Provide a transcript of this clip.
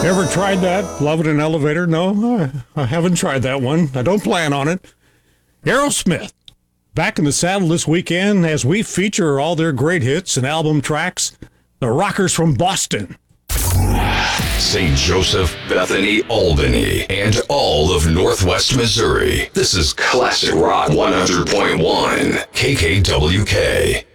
Ever tried that? Love in an elevator? No, I haven't tried that one. I don't plan on it. Aerosmith, back in the saddle this weekend as we feature all their great hits and album tracks. The Rockers from Boston. St. Joseph, Bethany, Albany, and all of Northwest Missouri. This is Classic Rock 100.1 KKWK.